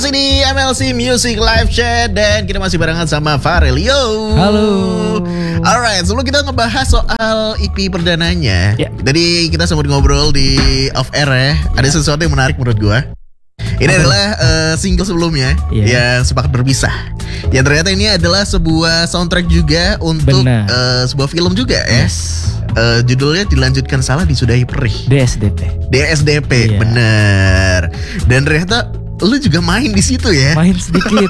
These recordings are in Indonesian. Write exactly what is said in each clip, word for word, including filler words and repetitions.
Masih di M L C Music Live Chat dan kita masih barengan sama Farelio. Halo. Alright, sebelum kita ngebahas soal E P perdananya, ya. Tadi kita sempat ngobrol di off air ya. Ada sesuatu yang menarik menurut gua. Ini Apa? adalah uh, single sebelumnya ya. yang Sepakat Berpisah. Yang ternyata ini adalah sebuah soundtrack juga untuk uh, sebuah film juga ya. Yes. Uh, judulnya Dilanjutkan Salah Disudahi Perih. D S D P. D S D P, iya. Bener. Dan ternyata lu juga main di situ ya? Main sedikit.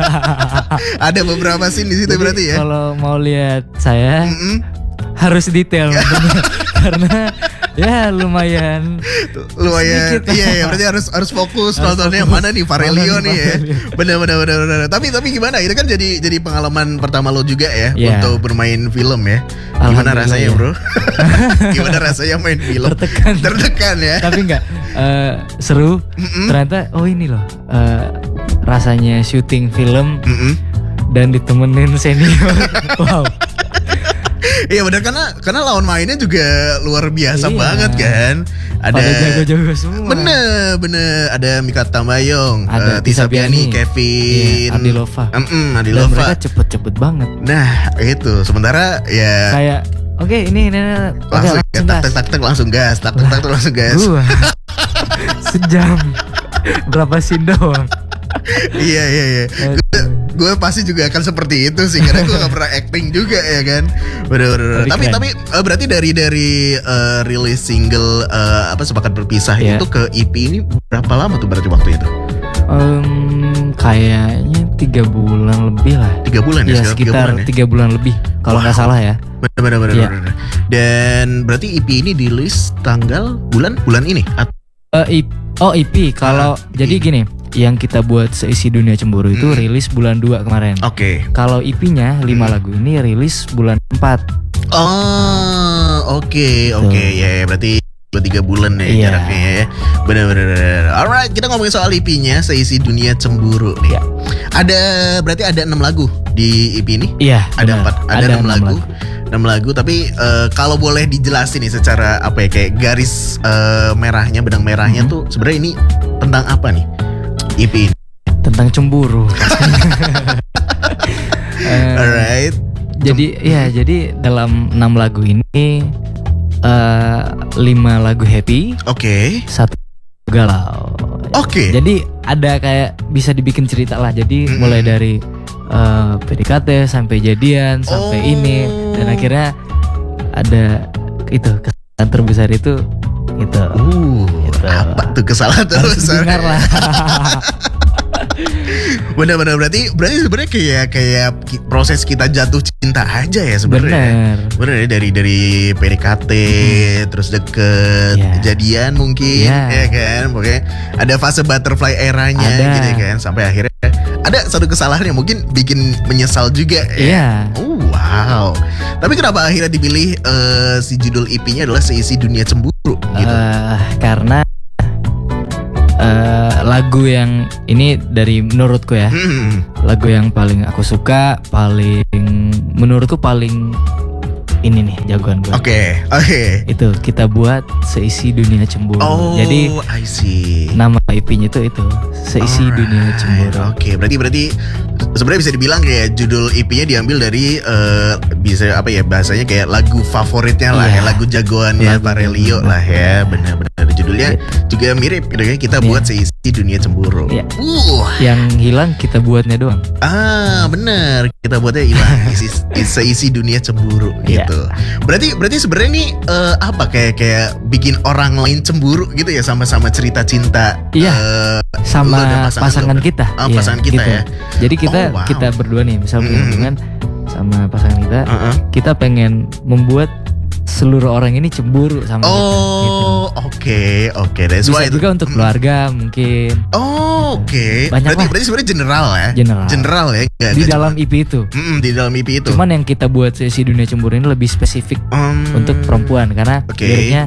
Ada beberapa scene di situ. Jadi, berarti ya. Kalau mau lihat saya Mm-mm. harus detail karena ya lumayan lumayan sedikit. Iya ya, berarti harus harus fokus harus nontonnya fokus. Mana nih Farelio nih ya. Benar benar benar benar. Tapi tapi gimana? Itu kan jadi jadi pengalaman pertama lo juga ya yeah. untuk bermain film ya. Gimana rasanya, ya. Bro? Gimana rasanya main film? Tertekan. Tertekan ya. Tapi enggak uh, seru. Mm-mm. Ternyata oh ini loh uh, rasanya syuting film Mm-mm. dan ditemenin senior. Wow. Iya benar, karena karena lawan mainnya juga luar biasa iya. banget kan. Ada pada jago-jago semua. Bener bener. Ada Mika Tambayong, ada uh, Tisa Piani, Kevin, iya, Adilova. Mm-mm, Adilova. Dan mereka cepet-cepet banget. Nah itu sementara ya. Kayak oke okay, ini ini, ini. Langsung, okay, ya, tak tak tak tak langsung gas, tak tak tak tak langsung gas. Gua sejam berapa scene doang. Iya iya iya. Gue pasti juga akan seperti itu sih, karena gue gak pernah acting juga ya kan. Bener-bener. Tapi keren. tapi uh, berarti dari dari uh, rilis single uh, apa Sepakat Berpisah yeah. itu ke E P ini berapa lama tuh berarti waktu itu? Um, kayaknya tiga bulan lebih lah. Tiga bulan ya? Ya sekitar tiga bulan, ya? bulan lebih kalau nggak wow. salah ya. Bener-bener. Yeah. Dan berarti E P ini dirilis tanggal bulan bulan ini? At- uh, E P, oh E P kalau ah, jadi E P. Gini. Yang kita buat Seisi Dunia Cemburu itu hmm. rilis bulan dua kemarin. Oke. Okay. Kalau E P-nya lima hmm. lagu ini rilis bulan empat. Oh, oke, okay, oke. Okay. Ya, ya, berarti dua tiga bulan ya yeah. jaraknya ya. Benar-benar. Alright, kita ngomongin soal E P-nya Seisi Dunia Cemburu nih. Yeah. Ada berarti ada enam lagu di E P ini? Iya. Yeah, ada empat. Ada, ada enam lagu. enam lagu, tapi uh, kalau boleh dijelasin nih secara apa ya, kayak garis uh, merahnya, benang merahnya hmm. tuh sebenarnya ini tentang apa nih? E P ini tentang cemburu. uh, Alright. Jadi Cem- ya jadi dalam enam lagu ini uh, lima lagu happy, oke, okay. satu galau. Oke. Okay. Jadi ada kayak bisa dibikin cerita lah. Jadi mm-hmm. mulai dari uh, P D K T sampai jadian sampai oh. ini dan akhirnya ada itu kesalahan terbesar itu. Gitu. Uh, gitu. Apa tuh kesalahan terbesar? Dengar lah. Benar-benar berarti berarti sebenarnya kayak kayak proses kita jatuh cinta aja ya sebenarnya. Bener. Bener ya, dari dari P D K T hmm. terus deket yeah. jadian mungkin yeah. ya kan. Pokoknya ada fase butterfly eranya ada. Gitu kan sampai akhirnya ada satu kesalahan yang mungkin bikin menyesal juga ya. Yeah. Oh wow. Tapi kenapa akhirnya dipilih uh, si judul E P-nya adalah Seisi Dunia Cemburu gitu? Uh, karena uh, lagu yang ini dari menurutku ya, hmm. lagu yang paling aku suka, paling menurutku paling ini nih jagoan gue. Oke, okay, oke. Okay. Itu kita buat Seisi Dunia Cemburu. Oh, jadi I see. Nama E P-nya itu itu Seisi Alright. Dunia Cemburu. Oke, okay, berarti berarti sebenarnya bisa dibilang kayak judul E P-nya diambil dari uh, bisa apa ya bahasanya kayak lagu favoritnya lah yeah. ya, lagu jagoannya Farelio lah ya, benar-benar judulnya yeah. juga mirip gitu kan, kita yeah. buat Seisi Dunia Cemburu. Yeah. Uh. Yang hilang kita buatnya doang. Ah, benar. Kita buatnya hilang isi Seisi Dunia Cemburu gitu. Yeah. Berarti berarti sebenarnya nih uh, apa kayak kayak bikin orang lain cemburu gitu ya sama-sama cerita cinta. Iya. Uh, sama pasangan, pasangan kita. Oh, iya, pasangan kita gitu. Ya. Jadi kita oh, wow. kita berdua nih misal punya hubungan mm-hmm. sama pasangan kita, uh-uh. kita pengen membuat seluruh orang ini cemburu sama oh, kita. Oh, oke, oke. Bisa juga itu. Untuk keluarga mungkin. Oh, oke. Okay. Berarti, berarti sebenarnya general ya. General. General ya. Gak, di gak dalam cuma. E P itu. Mm-mm, di dalam E P itu. Cuman yang kita buat Seisi Dunia Cemburu ini lebih spesifik um, untuk perempuan karena okay. liriknya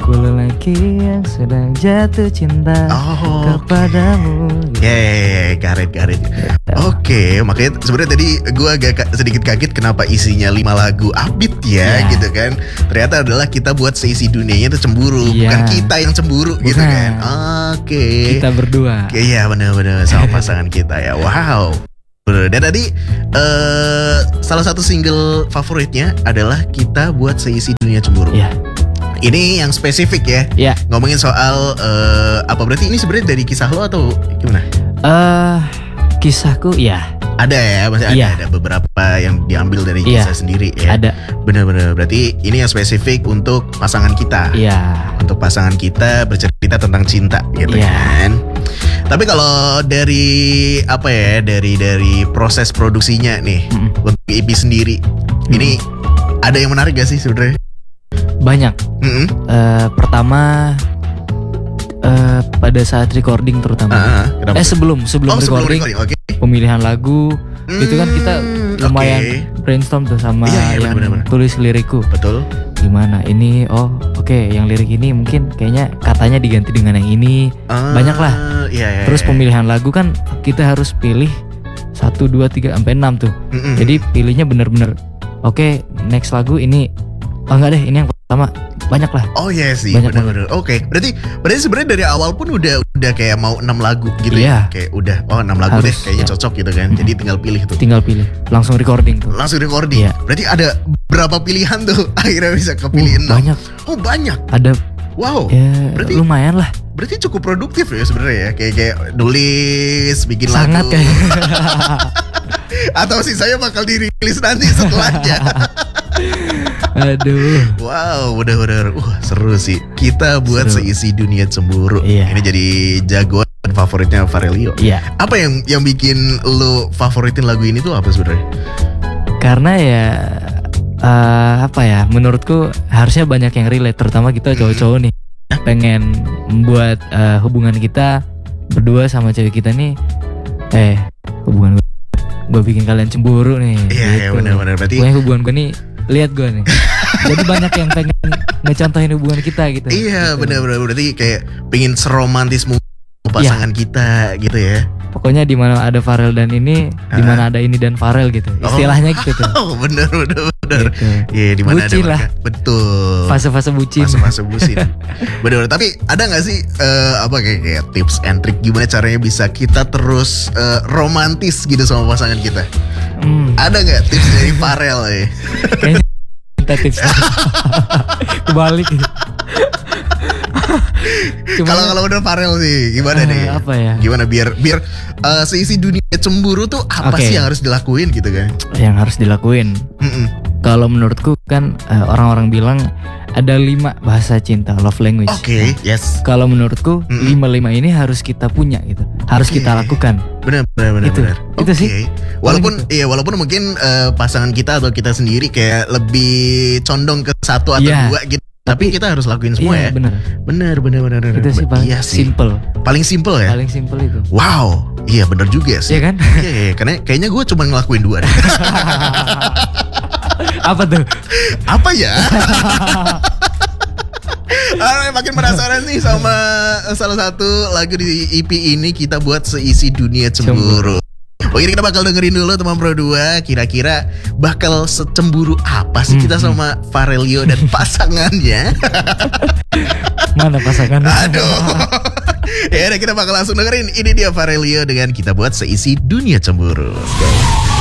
Aku lelaki yang sedang jatuh cinta Oh, kepadamu. Yeay, karet karet. Oke, makanya sebenarnya tadi gue agak ka- sedikit kaget kenapa isinya lima lagu upbeat ya, Ya. gitu kan. Ternyata adalah kita buat seisi dunianya itu cemburu, Iya. bukan kita yang cemburu gitu Bukan. kan. Oke. Kita berdua. Iya benar-benar sama pasangan kita ya. Wow. Bener. Dan tadi eh salah satu single favoritnya adalah Kita Buat Seisi Dunia Cemburu. Ya, Ini yang spesifik ya. ya. Ngomongin soal eh, apa berarti ini sebenarnya dari kisah lo atau gimana? Eh, kisahku ya Ada ya, masih ada, Iya. ada beberapa yang diambil dari Iya. kisah sendiri ya. ada. Bener-bener. Berarti ini yang spesifik untuk pasangan kita. Iya. Untuk pasangan kita bercerita tentang cinta gitu Iya. kan. Tapi kalau dari apa ya, dari dari proses produksinya nih Mm-mm. untuk E P sendiri, ini ada yang menarik gak sih sebenarnya? Banyak. Mm-mm. Eh, pertama eh, pada saat recording terutama. Ah, ah, kenapa eh tuh? sebelum sebelum oh, sebelum recording, recording, oke. pemilihan lagu itu kan kita Hmm, lumayan oke. brainstorm tuh sama Iya, iya, yang benar-benar. tulis lirikku. Betul. Gimana ini? Oh, oke, yang lirik ini mungkin kayaknya katanya diganti dengan yang ini. Ah, Banyak lah. Iya, iya, Terus iya. pemilihan lagu kan kita harus pilih satu, dua, tiga, sampai enam tuh. Mm-mm. Jadi pilihnya bener-bener oke, next lagu ini. Oh enggak deh, ini yang pertama. Banyak lah. Oh iya sih, Banyak benar-benar. Oke, berarti berarti sebenarnya dari awal pun udah udah kayak mau enam lagu gitu ya. Iya. Kayak udah oh enam lagu Harus, deh kayaknya ya. cocok gitu kan. Jadi tinggal pilih tuh. Tinggal pilih, langsung recording tuh. Langsung recording. Iya. Berarti ada berapa pilihan tuh akhirnya bisa kepilih Uh, enam? banyak. Oh, banyak. Ada Wow. ya berarti lumayan lah. berarti cukup produktif ya sebenarnya ya. Kayak kayak nulis, bikin Sangat lagu. kayak. Atau sih saya bakal dirilis nanti setelahnya. Aduh. Wow, bener-bener uh, seru sih. Kita buat Seru. seisi dunia cemburu. Iya. Ini jadi jagoan favoritnya Farelio. Iya. Apa yang yang bikin lu favoritin lagu ini tuh apa sebenarnya? Karena ya eh, apa ya? Menurutku harusnya banyak yang relate, terutama kita cowok-cowok nih. Pengen membuat eh, hubungan kita berdua sama cewek kita nih eh hubungan gue, gue bikin kalian cemburu nih. Iya, iya gitu. benar-benar. Berarti Pokoknya hubungan gue nih, lihat gue nih. Jadi banyak yang pengen ngecontohin hubungan kita gitu. iya Gitu. benar-benar. Berarti kayak pengen seromantis mungkin pasangan kita gitu ya. Pokoknya di mana ada Farel dan ini, di mana ada ini dan Farel gitu. Istilahnya gitu tuh. Oh, bener bener bener. Gitu. Iya, di mana ada Bucin lah. mereka. Betul. Fase-fase bucin. Fase-fase bucin. Bener-bener. Tapi ada nggak sih eh, apa kayak, kayak tips and trick gimana caranya bisa kita terus eh, romantis gitu sama pasangan kita? Hmm, Ada nggak tips dari Farel ya? kayaknya minta tips. Kebalik. Cuma Kalau kalau udah Farel sih gimana eh, nih? apa ya? Gimana biar biar eh, seisi dunia cemburu tuh apa Oke. sih yang harus dilakuin gitu kan? Yang harus dilakuin. Mm-mm. Kalau menurutku kan eh, orang-orang bilang ada lima bahasa cinta, love language. Oke, Nah, yes. kalau menurutku Mm-mm. lima-lima ini harus kita punya gitu, harus Oke. kita lakukan. Benar benar benar Itu. benar. Itu Oke. sih. Walaupun Paling iya walaupun mungkin eh, pasangan kita atau kita sendiri kayak lebih condong ke satu atau Iya. dua gitu. Tapi kita harus lakuin semua Iya ya. bener. Benar benar benar benar. Itu sih paling Iya sih. simple, Paling simple ya. paling simple itu. Wow. Iya benar juga sih. Iya kan? Iya, iya, karena kayaknya gue cuma ngelakuin dua deh. Apa tuh? Apa ya? Ah, makin penasaran nih sama salah satu lagu di E P ini Kita Buat Seisi Dunia Cemburu. Oke, kita bakal dengerin dulu teman Pro dua. Kira-kira bakal secemburu apa sih kita sama Farelio dan pasangannya? Mana pasangannya? Aduh. Ya udah kita bakal langsung dengerin. Ini dia Farelio dengan Kita Buat Seisi Dunia Cemburu. Let's go.